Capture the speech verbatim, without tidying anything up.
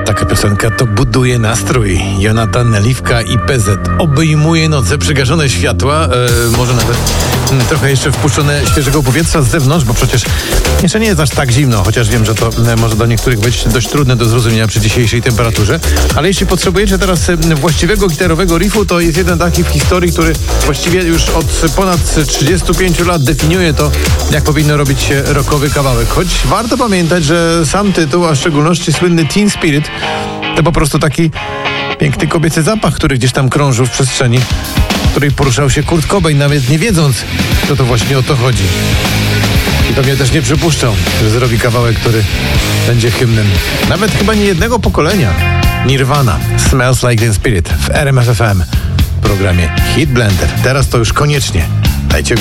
Taka piosenka to buduje nastrój. Jonatan, Liwka i P Z obejmuje noce, przygaszone światła, e, może nawet m, trochę jeszcze wpuszczone świeżego powietrza z zewnątrz, bo przecież jeszcze nie jest aż tak zimno, chociaż wiem, że to e, może dla niektórych być dość trudne do zrozumienia przy dzisiejszej temperaturze. Ale jeśli potrzebujecie teraz e, właściwego gitarowego riffu, to jest jeden taki w historii, który właściwie już od ponad trzydziestu pięciu lat definiuje to, jak powinno robić się rockowy kawałek. Choć warto pamiętać, że sam tytuł, a w szczególności słynny Teen Spirit, to po prostu taki piękny kobiecy zapach, który gdzieś tam krążył w przestrzeni, w której poruszał się Kurt Cobain, nawet nie wiedząc, że to właśnie o to chodzi. I pewnie też nie przypuszczał, że zrobi kawałek, który będzie hymnem nawet chyba nie jednego pokolenia. Nirvana, Smells Like Teen Spirit w R M F F M w programie Hit Blender. Teraz to już koniecznie dajcie